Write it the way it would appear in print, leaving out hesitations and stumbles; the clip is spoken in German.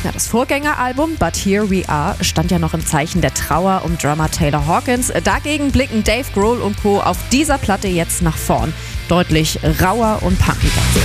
Ja, das Vorgängeralbum But Here We Are stand ja noch im Zeichen der Trauer um Drummer Taylor Hawkins. Dagegen blicken Dave Grohl und Co. auf dieser Platte jetzt nach vorn. Deutlich rauer und punkiger.